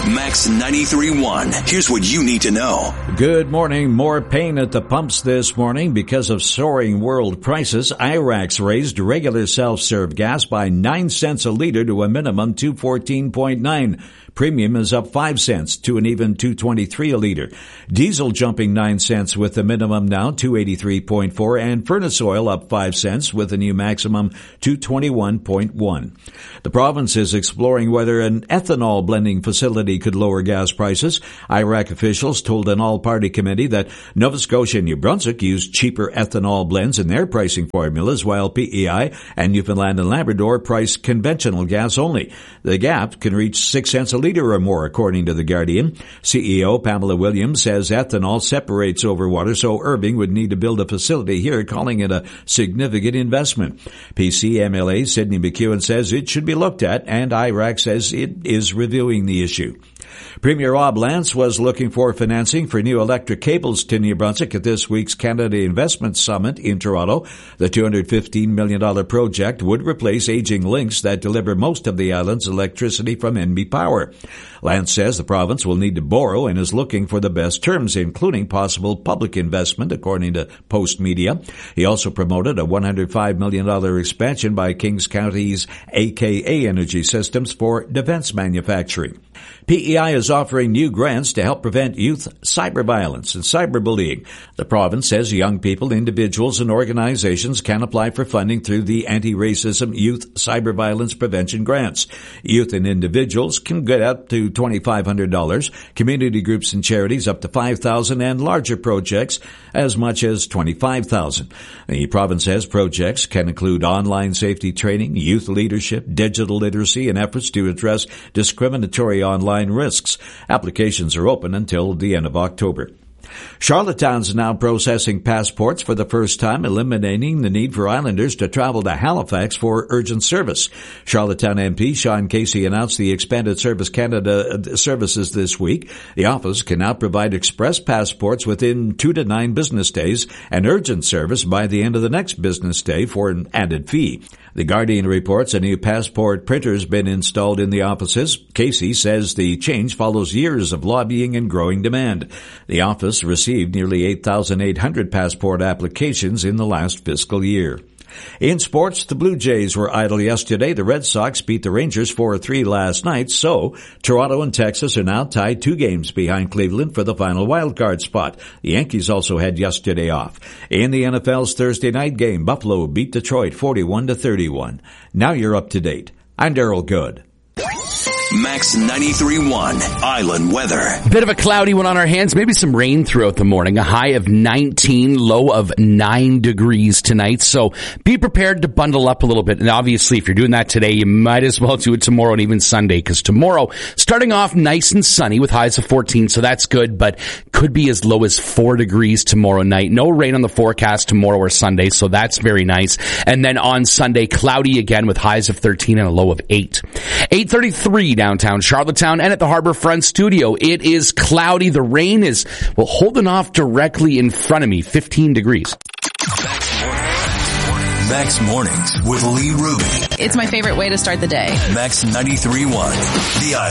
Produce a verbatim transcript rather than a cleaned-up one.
Max ninety-three point one. Here's what you need to know. Good morning. More pain at the pumps this morning because of soaring world prices. Iraq's raised regular self-serve gas by nine cents a liter to a minimum two fourteen point nine. Premium is up five cents to an even two twenty-three a liter. Diesel jumping nine cents with the minimum now two eighty-three point four, and furnace oil up five cents with a new maximum two twenty-one point one. The province is exploring whether an ethanol blending facility could lower gas prices. Iraq officials told an all-party committee that Nova Scotia and New Brunswick use cheaper ethanol blends in their pricing formulas, while P E I and Newfoundland and Labrador price conventional gas only. The gap can reach six cents a liter or more, according to The Guardian. C E O Pamela Williams says ethanol separates over water, so Irving would need to build a facility here, calling it a significant investment. P C M L A Sidney McEwen says it should be looked at, and Iraq says it is reviewing the issue. Premier Rob Lance was looking for financing for new electric cables to New Brunswick at this week's Canada Investment Summit in Toronto. The two hundred fifteen million dollars project would replace aging links that deliver most of the island's electricity from N B Power. Lance says the province will need to borrow and is looking for the best terms, including possible public investment, according to Post Media. He also promoted a one hundred five million dollars expansion by Kings County's A K A Energy Systems for defense manufacturing. P E I is offering new grants to help prevent youth cyber violence and cyberbullying. The province says young people, individuals, and organizations can apply for funding through the Anti-Racism Youth Cyber Violence Prevention Grants. Youth and individuals can get up to twenty-five hundred dollars, community groups and charities up to five thousand dollars, and larger projects as much as twenty-five thousand dollars. The province says projects can include online safety training, youth leadership, digital literacy, and efforts to address discriminatory online risks. Applications are open until the end of October. Charlottetown's now processing passports for the first time, eliminating the need for islanders to travel to Halifax for urgent service. Charlottetown M P Sean Casey announced the expanded Service Canada services this week. The office can now provide express passports within two to nine business days and urgent service by the end of the next business day for an added fee. The Guardian reports a new passport printer has been installed in the offices. Casey says the change follows years of lobbying and growing demand. The office received nearly eight thousand eight hundred passport applications in the last fiscal year. In sports, the Blue Jays were idle yesterday. The Red Sox beat the Rangers four three last night, so Toronto and Texas are now tied two games behind Cleveland for the final wildcard spot. The Yankees also had yesterday off. In the N F L's Thursday night game, Buffalo beat Detroit forty-one to thirty-one. Now you're up to date. I'm Daryl Good. Max ninety-three point one Island weather. Bit of a cloudy one on our hands. Maybe some rain throughout the morning. A high of nineteen, low of nine degrees tonight. So be prepared to bundle up a little bit. And obviously, if you're doing that today, you might as well do it tomorrow and even Sunday. Because tomorrow, starting off nice and sunny with highs of fourteen. So that's good. But could be as low as four degrees tomorrow night. No rain on the forecast tomorrow or Sunday. So that's very nice. And then on Sunday, cloudy again with highs of thirteen and a low of eight. eight thirty-three downtown Charlottetown and at the Harbourfront studio. It is cloudy. The rain is, well, holding off directly in front of me. fifteen degrees. Max Mornings with Lee Ruby. It's my favorite way to start the day. Max ninety-three point one. The